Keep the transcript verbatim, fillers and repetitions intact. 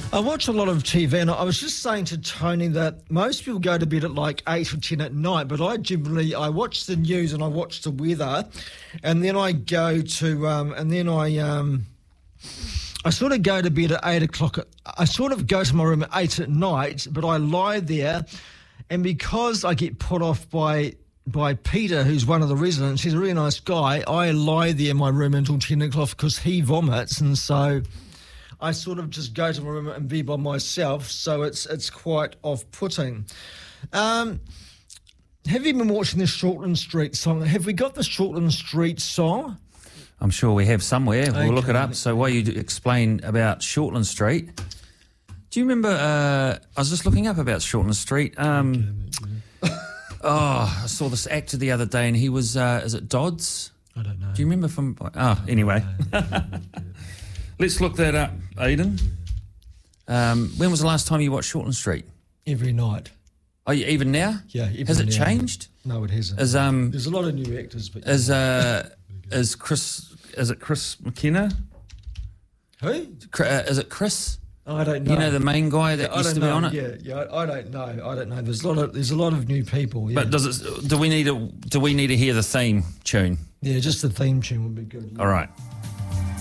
I watch a lot of T V, and I was just saying to Tony that most people go to bed at like eight or ten at night, but I generally, I watch the news and I watch the weather, and then I go to, um, and then I, um, I sort of go to bed at eight o'clock. At, I sort of go to my room at eight at night, but I lie there, and because I get put off by by Peter, who's one of the residents, he's a really nice guy, I lie there in my room until ten o'clock because he vomits, and so I sort of just go to my room and be by myself, so it's it's quite off-putting. Um, have you been watching the Shortland Street song? Have we got the Shortland Street song? I'm sure we have somewhere. Okay. We'll look it up. So while you explain about Shortland Street, do you remember, uh, I was just looking up about Shortland Street. Um, oh, I saw this actor the other day and he was, uh, is it Dodds? I don't know. Do you remember from, oh, anyway. Let's look that up, Aidan. Um, when was the last time you watched Shortland Street? Every night. Oh, you, even now? Yeah. Every Has it now. changed? No, it hasn't. As, um, There's a lot of new actors. But Is, uh, is Chris, is it Chris McKenna? Who? Cr- uh, is it Chris? I don't know. You know, the main guy that Yeah, I used don't to be know. on it? Yeah, yeah, I I don't know. I don't know. There's a lot of there's a lot of new people. Yeah. But does it? Do we need to? Do we need to hear the theme tune? Yeah, just the theme tune would be good. Yeah. All right.